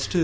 Next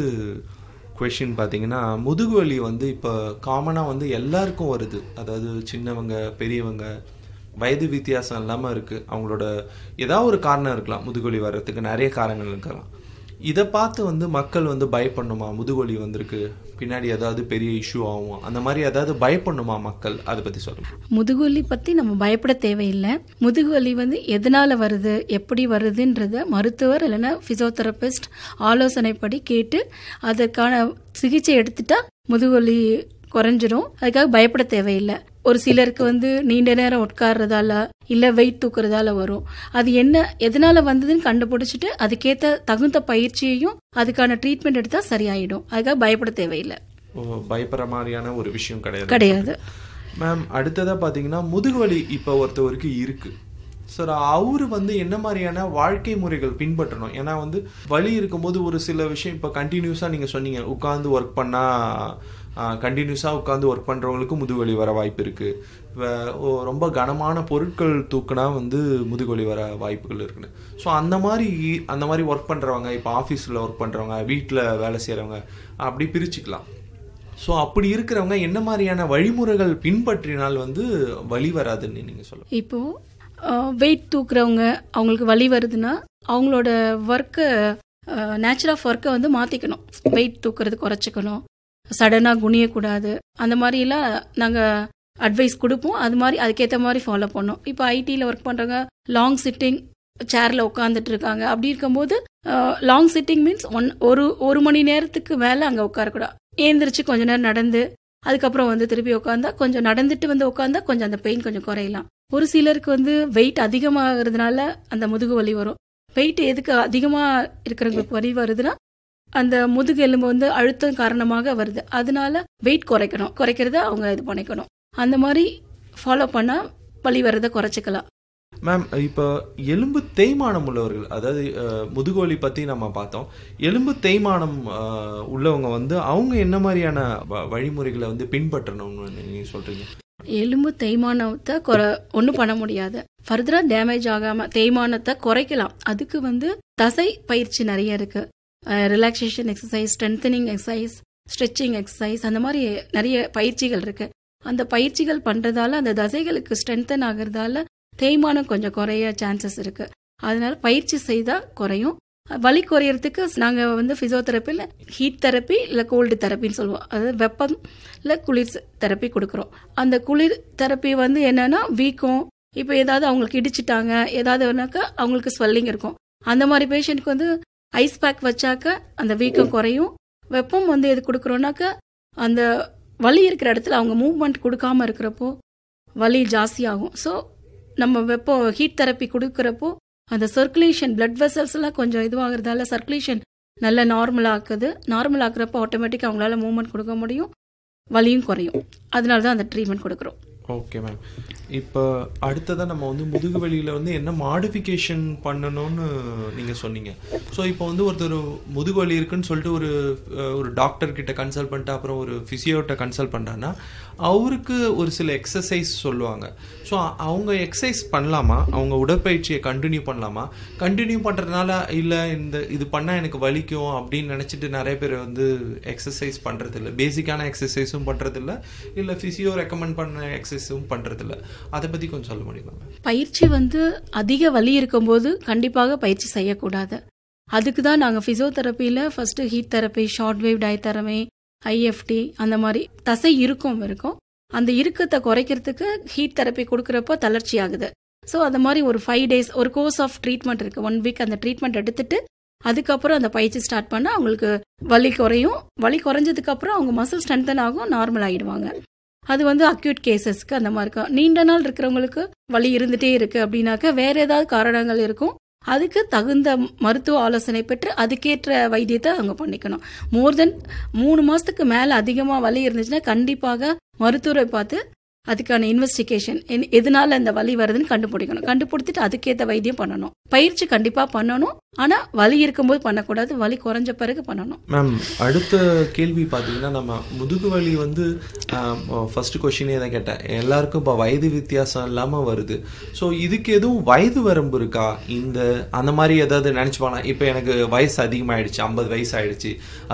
question பார்த்தீங்கன்னா, முதுகு வலி வந்து இப்போ காமனாக வந்து எல்லாருக்கும் வருது. அதாவது சின்னவங்க, பெரியவங்க, வயது வித்தியாசம் இல்லாமல் இருக்குது. அவங்களோட ஏதாவது ஒரு காரணம் இருக்கலாம் முதுகு வலி வர்றதுக்கு, நிறைய காரணங்கள் இருக்கலாம். இதை பார்த்து வந்து மக்கள் வந்து பயப்படணுமா? முதுகுவலி வந்திருக்கு, பின்னாடி ஏதாவது பெரிய இஷ்யூ ஆகும், அந்த மாதிரி ஏதாவது பயப்படணுமா மக்கள்? அதை பற்றி சொல்லுங்க. முதுகுவலி பற்றி நம்ம பயப்பட தேவையில்லை. முதுகுவலி வந்து எதனால் வருது, எப்படி வருதுன்றத மருத்துவர் இல்லைன்னா ஃபிசியோதெரபிஸ்ட் ஆலோசனைப்படி கேட்டு அதற்கான சிகிச்சை எடுத்துட்டா முதுகுவலி குறைஞ்சிரும். அதுக்காக பயப்பட தேவையில்லை. ஒரு சிலருக்கு வந்து நீண்ட நேரம் உட்கார்றதால இல்லை வெயிட் தூக்குறதால வரும். அது என்ன எதனால வந்ததுன்னு கண்டுபிடிச்சிட்டு அதுக்கேற்ற தகுந்த பயிற்சியையும் அதுக்கான ட்ரீட்மெண்ட் எடுத்தா சரியாயிடும். அதுக்காக பயப்பட தேவையில்லை. பயப்படுற மாதிரியான ஒரு விஷயம் கிடையாது மேம். அடுத்ததாக பார்த்தீங்கன்னா, முதுகுவலி இப்போ ஒருத்தவருக்கு இருக்கு சார், அவரு வந்து என்ன மாதிரியான வாழ்க்கை முறைகள் பின்பற்றணும்? ஏன்னா வந்து வலி இருக்கும்போது ஒரு சில விஷயம் இப்போ கண்டினியூஸாக நீங்கள் சொன்னீங்க, உட்காந்து ஒர்க் பண்ணால் கண்டினியூஸாக உட்காந்து ஒர்க் பண்ணுறவங்களுக்கு முதுகுவலி வர வாய்ப்பு இருக்குது. ரொம்ப கனமான பொருட்கள் தூக்குனா வந்து முதுகுவலி வர வாய்ப்புகள் இருக்குன்னு. ஸோ அந்த மாதிரி ஒர்க் பண்ணுறவங்க, இப்போ ஆஃபீஸில் ஒர்க் பண்ணுறவங்க, வீட்டில் வேலை செய்கிறவங்க, அப்படி பிரிச்சுக்கலாம். ஸோ அப்படி இருக்கிறவங்க என்ன மாதிரியான வழிமுறைகள் பின்பற்றினால் வந்து வலி வராதுன்னு நீங்கள் சொல்லுங்கள். இப்போது வெயிட் தூக்குறவங்க அவங்களுக்கு வலி வருதுன்னா அவங்களோட ஒர்க்கை, நேச்சர் ஆஃப் ஒர்க்கை வந்து மாற்றிக்கணும். வெயிட் தூக்குறது குறைச்சிக்கணும், சடனாக குனியக்கூடாது. அந்த மாதிரிலாம் நாங்கள் அட்வைஸ் கொடுப்போம். அது மாதிரி அதுக்கேற்ற மாதிரி ஃபாலோ பண்ணோம். இப்போ ஐடியில் ஒர்க் பண்ணுறவங்க லாங் சிட்டிங் சேரில் உட்காந்துட்டு இருக்காங்க. அப்படி இருக்கும்போது லாங் சிட்டிங் மீன்ஸ் ஒரு மணி நேரத்துக்கு மேலே அங்கே உட்காரக்கூடாது. ஏந்திரிச்சு கொஞ்ச நேரம் நடந்து அதுக்கப்புறம் வந்து திருப்பி உட்காந்தா, கொஞ்சம் நடந்துட்டு வந்து உட்காந்தா கொஞ்சம் அந்த பெயின் கொஞ்சம் குறையலாம். ஒரு சிலருக்கு வந்து வெயிட் அதிகமாகிறதுனால அந்த முதுகு வலி வரும். வெயிட் எதுக்கு அதிகமாக இருக்கிறவங்களுக்கு வலி வருதுன்னா அந்த முதுகு எலும்பு வந்து அழுத்தம் காரணமாக வருது. அதனால வெயிட் குறைக்கிறத அவங்க இது பண்ணிக்கணும். அந்த மாதிரி ஃபாலோ பண்ணால் வலி வர்றதை குறைச்சிக்கலாம். மேம், இப்போ எலும்பு தேய்மானம் உள்ளவர்கள், அதாவது முதுகுவலி பற்றி நம்ம பார்த்தோம். எலும்பு தேய்மானம் உள்ளவங்க வந்து அவங்க என்ன மாதிரியான வழிமுறைகளை வந்து பின்பற்றணும்னு நீங்கள் சொல்கிறீங்க? எலும்பு தேய்மானத்தை ஒன்றும் பண்ண முடியாது. ஃபர்தராக டேமேஜ் ஆகாமல் தேய்மானத்தை குறைக்கலாம். அதுக்கு வந்து தசை பயிற்சி நிறைய இருக்கு. Relaxation exercise, strengthening exercise, stretching exercise, அந்த மாதிரி நிறைய பயிற்சிகள் இருக்கு. அந்த பயிற்சிகள் பண்ணுறதால அந்த தசைகளுக்கு ஸ்ட்ரென்தன் ஆகிறதால தேய்மானம் கொஞ்சம் குறைய சான்சஸ் இருக்கு. அதனால பயிற்சி செய்தால் குறையும். வலி குறையறதுக்கு நாங்கள் வந்து ஃபிசியோதெரப்பியில் ஹீட் தெரப்பி இல்லை கோல்டு தெரப்பின்னு சொல்லுவோம். அதாவது வெப்பம் இல்லை குளிர் தெரப்பி கொடுக்குறோம். அந்த குளிர் தெரப்பி வந்து என்னன்னா வீக்கம், இப்போ ஏதாவது அவங்களுக்கு இடிச்சிட்டாங்க ஏதாவதுனாக்கா அவங்களுக்கு ஸ்வெல்லிங் இருக்கும். அந்த மாதிரி பேஷண்ட்க்கு வந்து ஐஸ் பேக் வச்சாக்க அந்த வீக்கம் குறையும். வெப்பம் வந்து எது கொடுக்குறோன்னாக்கா அந்த வலி இருக்கிற இடத்துல அவங்க மூவ்மெண்ட் கொடுக்காம இருக்கிறப்போ வலி ஜாஸ்தியாகும். ஸோ நம்ம ஹீட் தெரப்பி கொடுக்குறப்போ அந்த சர்க்குலேஷன், பிளட் வெசல்ஸ் எல்லாம் கொஞ்சம் இதுவாகிறதால சர்க்குலேஷன் நல்லா நார்மல் ஆக்குறப்போ ஆட்டோமேட்டிக்காக அவங்களால மூவ்மெண்ட் கொடுக்க முடியும், வலியும் குறையும். அதனால தான் அந்த ட்ரீட்மெண்ட் கொடுக்குறோம். Okay ma'am. இப்போ அடுத்ததான் நம்ம வந்து முதுகு வலியில் வந்து என்ன மாடிஃபிகேஷன் பண்ணணும்னு நீங்கள் சொன்னீங்க. ஸோ இப்போ வந்து ஒருத்தர் முதுகு வலி இருக்குன்னு சொல்லிட்டு ஒரு டாக்டர்கிட்ட கன்சல்ட் பண்ணிட்டு அப்புறம் ஒரு ஃபிசியோட்ட கன்சல்ட் பண்ணுறாங்கன்னா அவருக்கு ஒரு சில எக்ஸசைஸ் சொல்லுவாங்க. ஸோ அவங்க எக்ஸசைஸ் பண்ணலாமா? அவங்க உடற்பயிற்சியை கண்டினியூ பண்ணலாமா? கண்டினியூ பண்ணுறதுனால இல்லை இது பண்ணால் எனக்கு வலிக்கும் அப்படின்னு நினச்சிட்டு நிறைய பேர் வந்து எக்ஸசைஸ் பண்ணுறதில்ல, பேசிக்கான எக்ஸசைஸும் பண்ணுறதில்ல, இல்லை ஃபிசியோ ரெக்கமெண்ட் பண்ண எக்ஸசைஸும் பண்ணுறதில்ல. அதை பற்றி கொஞ்சம் சொல்ல முடியுமா? பயிற்சி வந்து அதிக வலி இருக்கும்போது கண்டிப்பாக பயிற்சி செய்யக்கூடாது. அதுக்கு தான் நாங்கள் ஃபிசியோதெரப்பியில் first heat therapy, short wave diathermy, IFT, அந்த மாதிரி தசை இருக்கும் அந்த இறுக்கத்தை குறைக்கிறதுக்கு ஹீட் தெரப்பி கொடுக்குறப்போ தளர்ச்சி ஆகுது. ஸோ அந்த மாதிரி ஒரு 5 days ஒரு கோர்ஸ் ஆஃப் ட்ரீட்மெண்ட் இருக்கு. 1 week அந்த ட்ரீட்மெண்ட் எடுத்துட்டு அதுக்கப்புறம் அந்த பயிற்சி ஸ்டார்ட் பண்ணால் அவங்களுக்கு வலி குறையும். வலி குறைஞ்சதுக்கு அப்புறம் அவங்க மசில் ஸ்ட்ரென்தன் ஆகும், நார்மல் ஆகிடுவாங்க. அது வந்து அக்யூட் கேசஸ்க்கு அந்த மாதிரி இருக்கும். நீண்ட நாள் இருக்கிறவங்களுக்கு வலி இருந்துட்டே இருக்கு அப்படின்னாக்க வேற ஏதாவது காரணங்கள் இருக்கும். அதுக்கு தகுந்த மருத்துவ ஆலோசனை பெற்று அதுக்கேற்ற வைத்தியத்தை அவங்க பண்ணிக்கணும். மோர் தென் 3 மாசத்துக்கு மேலே அதிகமாக வலி இருந்துச்சுன்னா கண்டிப்பாக மருத்துவரை பார்த்து அதுக்கான இன்வெஸ்டிகேஷன் எதனால இந்த வலி வருதுன்னு கண்டுபிடிச்சிட்டு அதுக்கேற்ற வைத்தியம் பண்ணணும். பயிற்சி கண்டிப்பாக பண்ணணும். ஆனால் வலி இருக்கும்போது பண்ணக்கூடாது, வலி குறைஞ்ச பிறகு பண்ணணும். மேம், அடுத்த கேள்வி பார்த்தீங்கன்னா, நம்ம முதுகு வலி வந்து ஃபர்ஸ்ட் கொஸ்டினே தான் கேட்டேன். எல்லாருக்கும் இப்போ வயது வித்தியாசம் இல்லாமல் வருது. ஸோ இதுக்கு எதுவும் வயது வரம்பு இருக்கா? அந்த மாதிரி ஏதாவது நினச்சிப்பாங்க, இப்போ எனக்கு வயசு அதிகமாகிடுச்சு, 50 வயசு ஆயிடுச்சு,